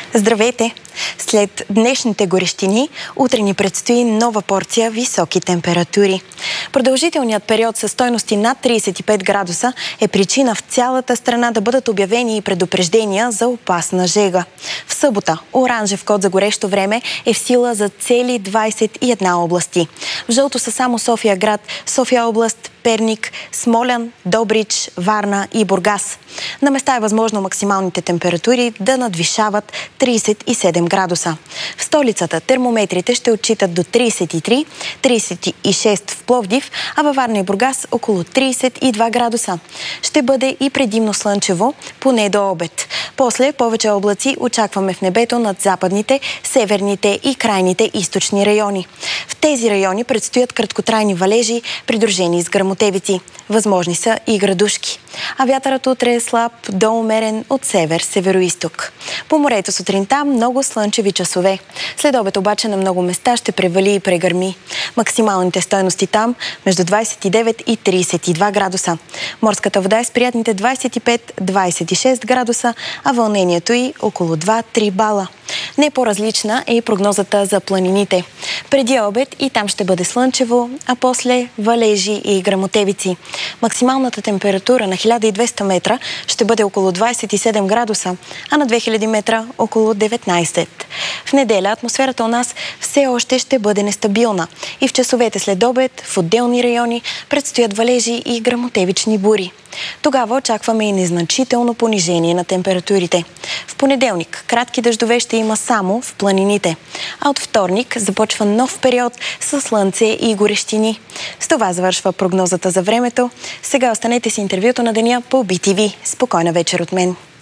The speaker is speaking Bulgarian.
Здравейте! След днешните горещини, утре ни предстои нова порция високи температури. Продължителният период със стойности над 35 градуса е причина в цялата страна да бъдат обявени и предупреждения за опасна жега. В събота оранжев код за горещо време е в сила за цели 21 области. В жълто са само София град, София област, Перник, Смолян, Добрич, Варна и Бургас. На места е възможно максималните температури да надвишават 37 градуса. В столицата термометрите ще отчитат до 33, 36 в Пловдив, а във Варна и Бургас около 32 градуса. Ще бъде и предимно слънчево, поне до обед. После повече облаци очакваме в небето над западните, северните и крайните източни райони. В тези райони предстоят краткотрайни валежи, придружени с гръмотевици. Възможни са и градушки. А вятърът утре е слаб до умерен от север-североизток. По морето сутринта много слънчеви часове. След обед обаче на много места ще превали и прегърми. Максималните стойности там между 29 и 32 градуса. Морската вода е с приятните 25-26 градуса, а вълнението й около 2-3 бала. Не по-различна е и прогнозата за планините. Преди обед и там ще бъде слънчево, а после валежи и гръмотевици. Максималната температура на 1200 метра ще бъде около 27 градуса, а на 2000 метра около 19. В неделя атмосферата у нас все още ще бъде нестабилна и в часовете след обед в отделни райони предстоят валежи и гръмотевични бури. Тогава очакваме и незначително понижение на температурите. В понеделник кратки дъждове ще има само в планините, а от вторник започва нов период със слънце и горещини. С това завършва прогнозата за времето. Сега останете с интервюто на деня по BTV. Спокойна вечер от мен.